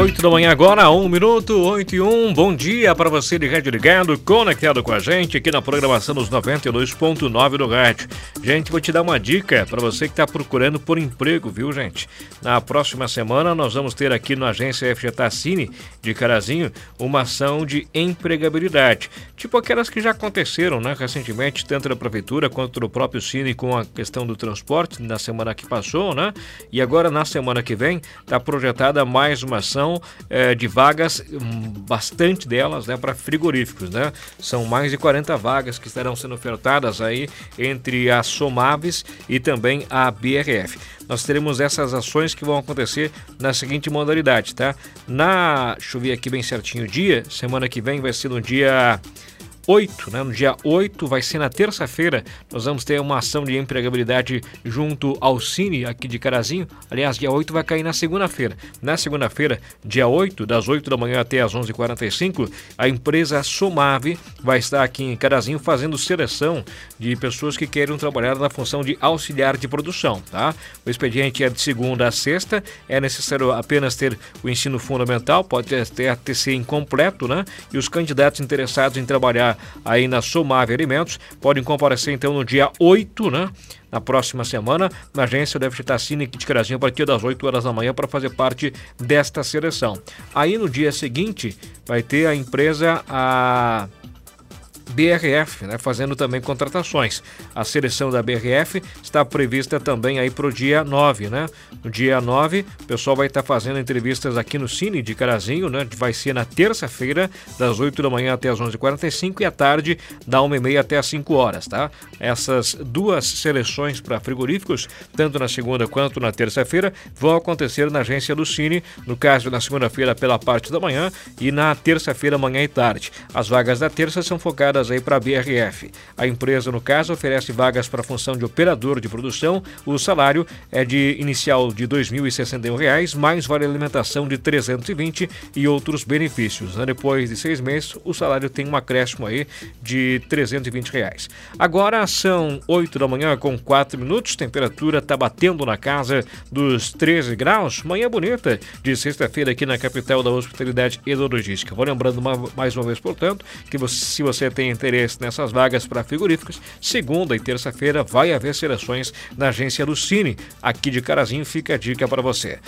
8 da manhã agora, 1 minuto, 8 e 1. Bom dia para você de rádio ligado, conectado com a gente aqui na programação dos 92.9 do rádio. Gente, vou te dar uma dica para você que está procurando por emprego, viu, gente? Na próxima semana nós vamos ter aqui na agência FG Tassini de Carazinho uma ação de empregabilidade, tipo aquelas que já aconteceram, né, recentemente, tanto da prefeitura quanto do próprio Cine com a questão do transporte na semana que passou, né? E agora na semana que vem está projetada mais uma ação de vagas, bastante delas, né, para frigoríficos, né? São mais de 40 vagas que estarão sendo ofertadas aí entre a Somaves e também a BRF. Nós teremos essas ações que vão acontecer na seguinte modalidade, tá? Deixa eu ver aqui bem certinho o dia, semana que vem vai ser no dia 8, né? No dia 8 vai ser na terça-feira, nós vamos ter uma ação de empregabilidade junto ao Cine aqui de Carazinho. Aliás, dia 8 vai cair na segunda-feira. Na segunda-feira, dia 8, das 8 da manhã até as 11h45, a empresa Somave vai estar aqui em Carazinho fazendo seleção de pessoas que queiram trabalhar na função de auxiliar de produção, tá? O expediente é de segunda a sexta, é necessário apenas ter o ensino fundamental, pode até ser incompleto, né? E os candidatos interessados em trabalhar aí na Somave Alimentos podem comparecer então no dia 8, né? Na próxima semana, na agência deve estar Cine aqui de Carazinho a partir das 8 horas da manhã para fazer parte desta seleção. Aí no dia seguinte vai ter a empresa BRF, né, fazendo também contratações. A seleção da BRF está prevista também aí para o dia 9, né? No dia 9, o pessoal vai estar fazendo entrevistas aqui no Cine de Carazinho, né? Vai ser na terça-feira, das 8 da manhã até as 11h45 e à tarde, da 1h30 até as 5 horas, tá? Essas duas seleções para frigoríficos, tanto na segunda quanto na terça-feira, vão acontecer na agência do Cine, no caso na segunda-feira pela parte da manhã e na terça-feira, manhã e tarde. As vagas da terça são focadas aí para a BRF. A empresa, no caso, oferece vagas para a função de operador de produção. O salário é de inicial de R$ 2.061, mais vale alimentação de R$ 320 e outros benefícios. Depois de 6 meses, o salário tem um acréscimo aí de R$ 320. Agora são 8 da manhã com 4 minutos, temperatura está batendo na casa dos 13 graus. Manhã bonita de sexta-feira aqui na capital da hospitalidade e da logística. Vou lembrando mais uma vez, portanto, que se você tem interesse nessas vagas para frigoríficos, segunda e terça-feira vai haver seleções na agência do Cine aqui de Carazinho. Fica a dica para você.